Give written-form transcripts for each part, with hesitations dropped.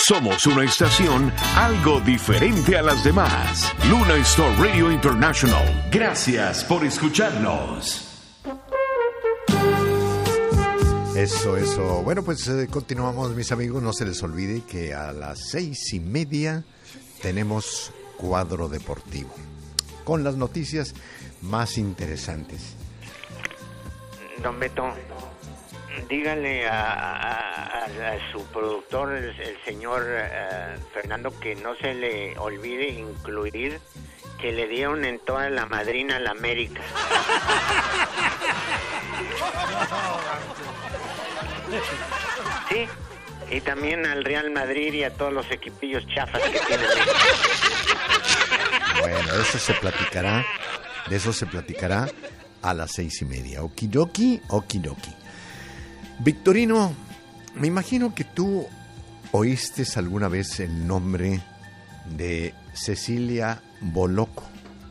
Somos una estación algo diferente a las demás. Luna Star Radio International. Gracias por escucharnos. Eso. Bueno, pues continuamos, mis amigos. No se les olvide que a las 6:30 tenemos Cuadro Deportivo con las noticias más interesantes. Don Beto, dígale a su productor, el señor Fernando, que no se le olvide incluir que le dieron en toda la madrina a la América. Sí, y también al Real Madrid y a todos los equipillos chafas que tienen. Bueno, de eso se platicará a las 6:30. Okidoki. Victorino, me imagino que tú oíste alguna vez el nombre de Cecilia Bolocco.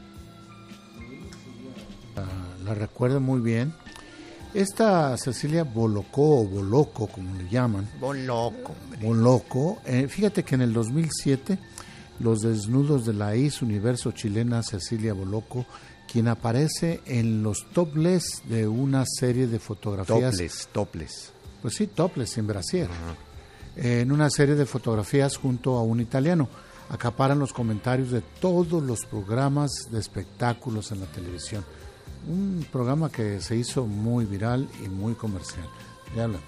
La recuerdo muy bien. Esta Cecilia Bolocco o Bolocco, como le llaman. Bolocco. Fíjate que en el 2007, los desnudos de la Miss Universo chilena Cecilia Bolocco, quien aparece en los topless de una serie de fotografías. Topless. Pues sí, topless, sin brasier. En una serie de fotografías junto a un italiano. Acaparan los comentarios de todos los programas de espectáculos en la televisión. Un programa que se hizo muy viral y muy comercial. Ya hablan.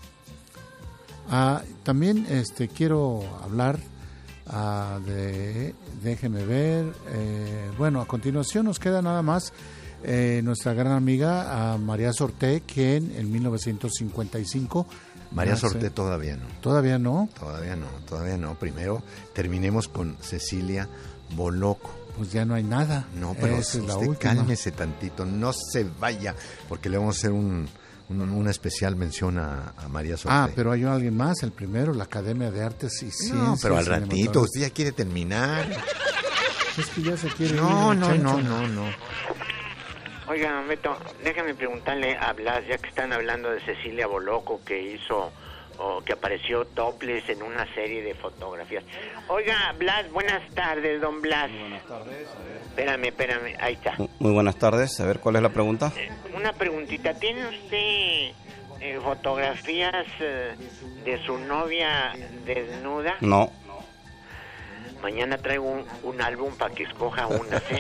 También quiero hablar déjeme ver. Bueno, a continuación nos queda nada más nuestra gran amiga María Sorté, quien en 1955... María Sorté todavía no. ¿Todavía no? Todavía no. Primero terminemos con Cecilia Bolocco. Pues ya no hay nada. No, pero usted cálmese tantito, no se vaya, porque le vamos a hacer una especial mención a María Sorté. Pero hay alguien más, el primero, la Academia de Artes y Ciencias. No, pero al ratito, usted ya quiere terminar. Es que ya se quiere No. Oiga, Beto, déjame preguntarle a Blas, ya que están hablando de Cecilia Bolocco, que apareció topless en una serie de fotografías. Oiga, Blas, buenas tardes, don Blas. Buenas tardes. Espérame, ahí está. Muy buenas tardes, a ver, ¿cuál es la pregunta? Una preguntita, ¿tiene usted fotografías de su novia desnuda? No. Mañana traigo un álbum para que escoja una, ¿sí?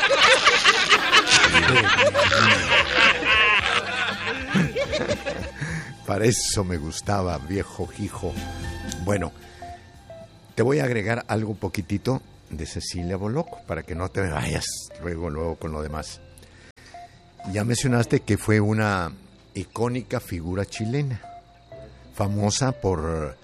Para eso me gustaba, viejo hijo. Bueno, te voy a agregar algo poquitito de Cecilia Bolocco para que no te vayas luego con lo demás. Ya mencionaste que fue una icónica figura chilena, famosa por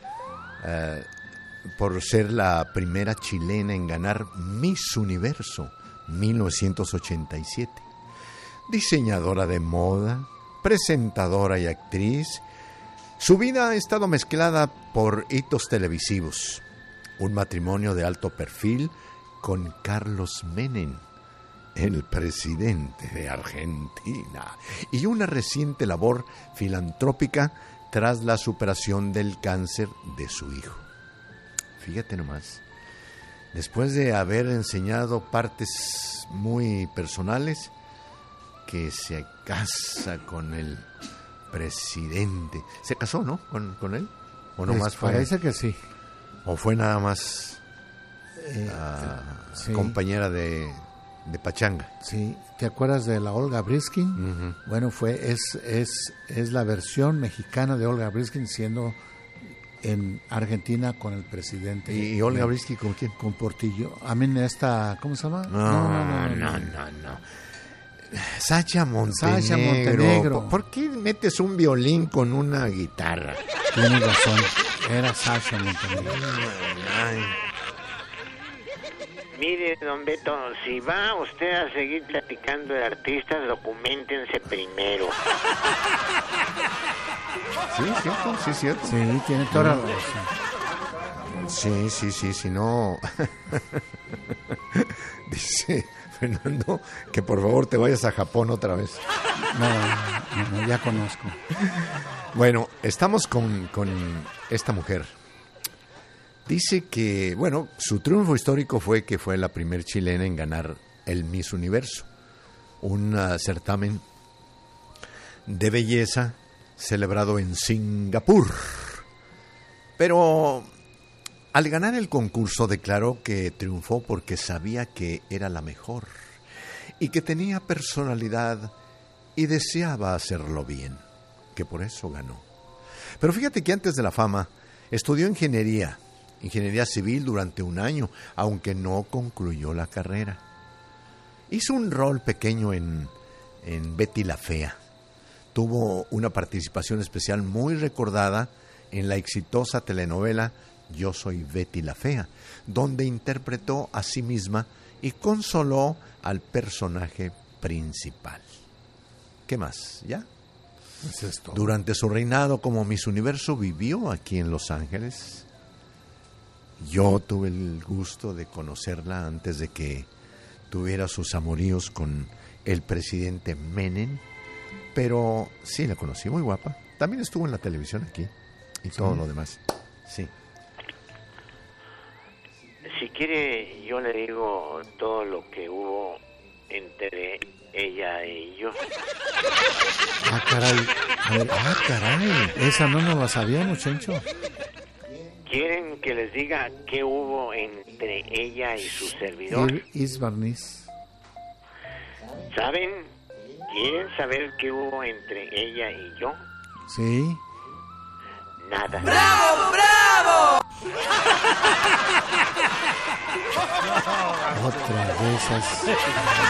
ser la primera chilena en ganar Miss Universo 1987. Diseñadora de moda, presentadora y actriz, su vida ha estado mezclada por hitos televisivos, un matrimonio de alto perfil con Carlos Menem, el presidente de Argentina, y una reciente labor filantrópica tras la superación del cáncer de su hijo. Fíjate nomás, después de haber enseñado partes muy personales, que se casa con el presidente. ¿Se casó, no? ¿Con él? ¿O nomás fue? Parece que sí. ¿O fue nada más sí, compañera de pachanga? Sí. ¿Te acuerdas de la Olga Briskin? Uh-huh. Bueno, es la versión mexicana de Olga Briskin siendo en Argentina con el presidente. ¿Y Olga Briskin con quién? Con Portillo. ¿Cómo se llama? No. Sacha Montenegro. ¿Por qué metes un violín con una guitarra? Tienes razón, era Sacha Montenegro. Mire, don Beto, si va usted a seguir platicando de artistas, documentense primero. Sí, cierto. Sí, tiene toda la razón. Sí, si no... Dice Fernando que por favor te vayas a Japón otra vez. No, ya conozco. Bueno, estamos con esta mujer. Dice que, bueno, su triunfo histórico fue que fue la primer chilena en ganar el Miss Universo, un certamen de belleza celebrado en Singapur. Pero al ganar el concurso declaró que triunfó porque sabía que era la mejor y que tenía personalidad y deseaba hacerlo bien, que por eso ganó. Pero fíjate que antes de la fama estudió ingeniería civil durante un año, aunque no concluyó la carrera. Hizo un rol pequeño en Betty la Fea. Tuvo una participación especial muy recordada en la exitosa telenovela Yo soy Betty la Fea, donde interpretó a sí misma y consoló al personaje principal. ¿Qué más? ¿Ya? Es esto. Durante su reinado como Miss Universo vivió aquí en Los Ángeles. Yo tuve el gusto de conocerla antes de que tuviera sus amoríos con el presidente Menem, pero sí la conocí, muy guapa. También estuvo en la televisión aquí y todo lo demás. Sí. Si quiere, yo le digo todo lo que hubo entre ella y yo. Ah, caray. A ver, caray. Esa no nos la sabíamos, Chencho. ¿Quieren que les diga qué hubo entre ella y su servidor? Isbarnis. ¿Saben? ¿Quieren saber qué hubo entre ella y yo? Sí. Nada. ¡Bravo, bravo! Otra de esas.